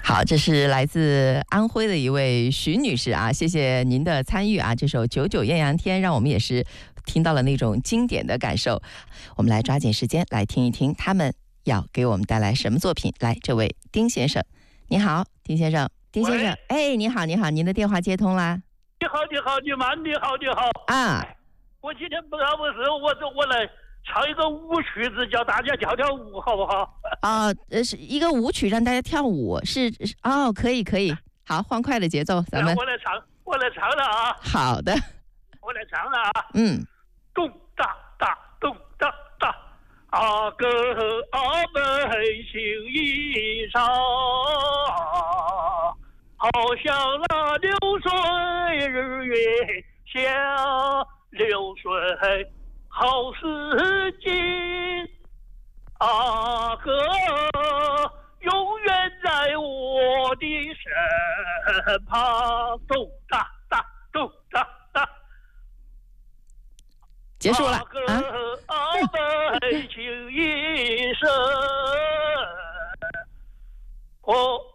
好，这是来自安徽的一位徐女士啊，谢谢您的参与啊。这首《久久艳阳天》让我们也是听到了那种经典的感受。我们来抓紧时间来听一听他们要给我们带来什么作品。来，这位丁先生，你好，丁先生，丁先生，哎，你好，你好，您的电话接通啦。 你好，你好，你慢，你好，你好啊！ 我今天不知道不是我来唱一个舞曲子，叫大家跳跳舞，好不好？ 是一个舞曲让大家跳舞，是哦，可以，好，欢快的节奏，咱们我来唱了啊！ 好的， 我来唱了啊！咚哒哒，咚哒哒，阿哥阿妹情意长，好像那流水日月像流水好似金，阿哥永远在我的身旁，咚哒哒，咚哒哒， 结束了阿哥阿妹情一生，